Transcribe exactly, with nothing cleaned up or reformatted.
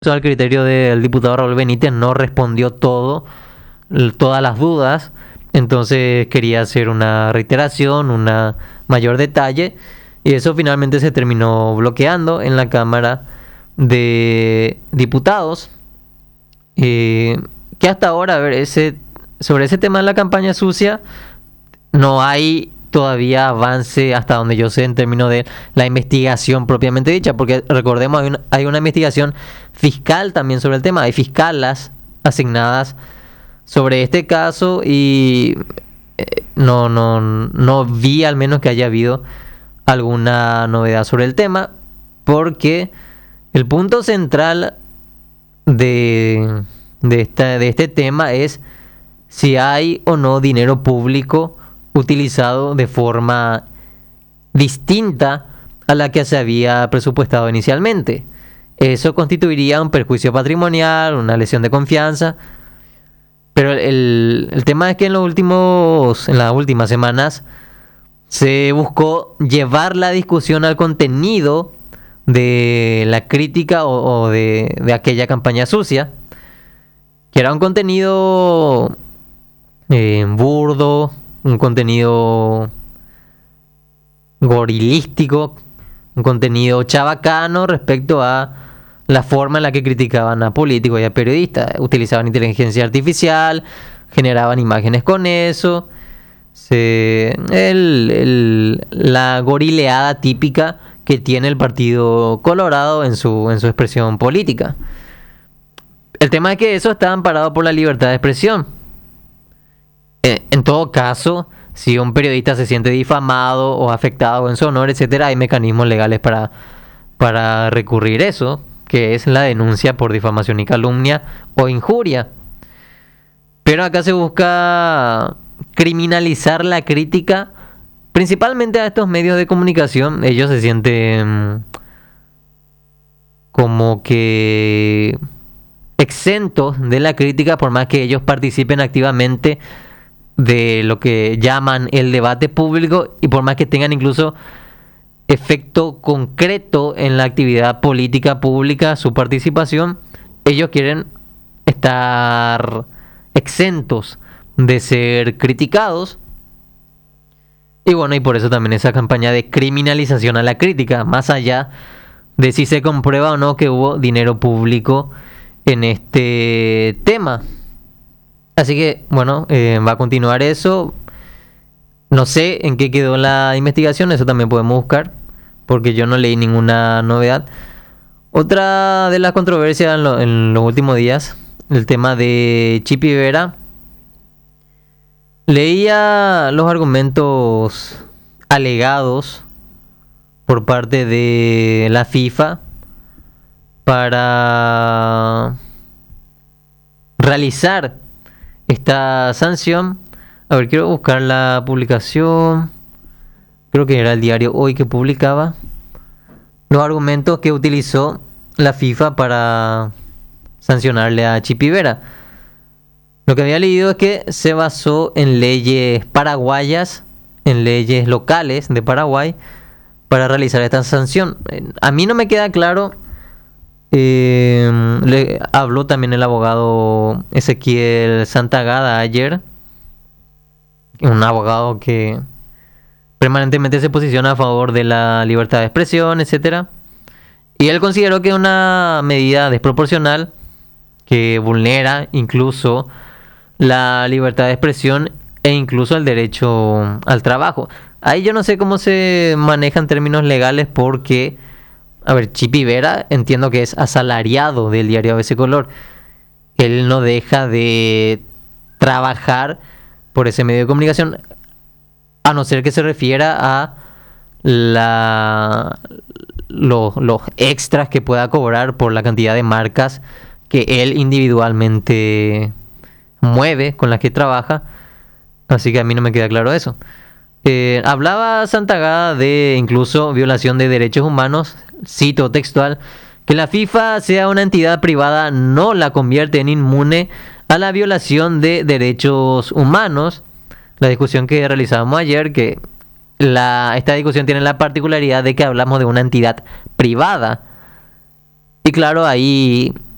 al criterio del diputado Raúl Benítez, no respondió todo, todas las dudas, entonces quería hacer una reiteración, una mayor detalle, y eso finalmente se terminó bloqueando en la Cámara de Diputados, eh, que hasta ahora, a ver, ese, sobre ese tema de la campaña sucia, no hay todavía avance hasta donde yo sé en términos de la investigación propiamente dicha, porque recordemos hay una, hay una investigación fiscal también sobre el tema, hay fiscalas asignadas sobre este caso y eh, no, no, no vi al menos que haya habido alguna novedad sobre el tema, porque el punto central de, de, esta, de este tema es si hay o no dinero público utilizado de forma distinta a la que se había presupuestado inicialmente. Eso constituiría un perjuicio patrimonial, una lesión de confianza. Pero el, el tema es que en los últimos, en las últimas semanas se buscó llevar la discusión al contenido de la crítica o, o de, de aquella campaña sucia, que era un contenido eh, burdo, un contenido gorilístico, un contenido chabacano respecto a la forma en la que criticaban a políticos y a periodistas. Utilizaban inteligencia artificial, generaban imágenes con eso, se, el, el, la gorileada típica que tiene el Partido Colorado en su, en su expresión política. El tema es que eso está amparado por la libertad de expresión. En todo caso, si un periodista se siente difamado o afectado en su honor, etcétera, hay mecanismos legales para, para recurrir eso, que es la denuncia por difamación y calumnia o injuria. Pero acá se busca criminalizar la crítica, principalmente a estos medios de comunicación. Ellos se sienten como que exentos de la crítica, por más que ellos participen activamente de lo que llaman el debate público y por más que tengan incluso efecto concreto en la actividad política pública, su participación, ellos quieren estar exentos de ser criticados. Y bueno, y por eso también esa campaña de criminalización a la crítica, más allá de si se comprueba o no que hubo dinero público en este tema. Así que, bueno, eh, va a continuar eso. No sé en qué quedó la investigación, eso también podemos buscar, porque yo no leí ninguna novedad. Otra de las controversias en, lo, en los últimos días, el tema de Chipi Vera. Leía los argumentos alegados por parte de la FIFA para realizar esta sanción. A ver, quiero buscar la publicación. Creo que era el diario Hoy que publicaba los argumentos que utilizó la FIFA para sancionarle a Chipi Vera. Lo que había leído es que se basó en leyes paraguayas, en leyes locales de Paraguay, para realizar esta sanción. A mí no me queda claro. Eh, le habló también el abogado Ezequiel Santagada ayer, un abogado que permanentemente se posiciona a favor de la libertad de expresión, etcétera. Y él consideró que es una medida desproporcional que vulnera incluso la libertad de expresión e incluso el derecho al trabajo. Ahí yo no sé cómo se manejan términos legales porque, a ver, Chipi Vera entiendo que es asalariado del diario A B C Color. Él no deja de trabajar por ese medio de comunicación, a no ser que se refiera a la, los, los extras que pueda cobrar por la cantidad de marcas que él individualmente mueve, con las que trabaja. Así que a mí no me queda claro eso. Eh, hablaba Santagada de incluso violación de derechos humanos. Cito textual: que la FIFA sea una entidad privada no la convierte en inmune a la violación de derechos humanos. La discusión que realizábamos ayer, que la, esta discusión tiene la particularidad de que hablamos de una entidad privada. Y claro, ahí